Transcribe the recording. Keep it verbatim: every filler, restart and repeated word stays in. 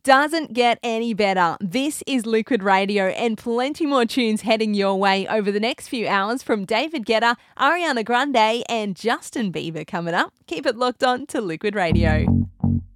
doesn't get any better. This is Liquid Radio and plenty more tunes heading your way over the next few hours from David Guetta, Ariana Grande and Justin Bieber coming up. Keep it locked on to Liquid Radio.